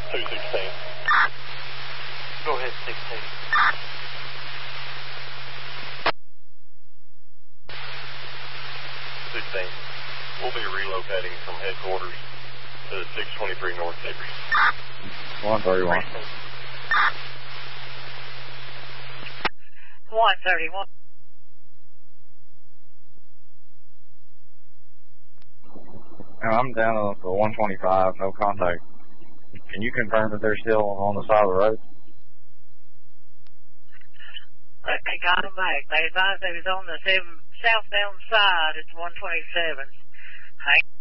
216. Go ahead, 16. 16. We'll be relocating from headquarters to 623 North Hickory. 131. 131. I'm down for 125, no contact. Can you confirm that they're still on the side of the road? They got them back. They advised they was on the southbound side at 127.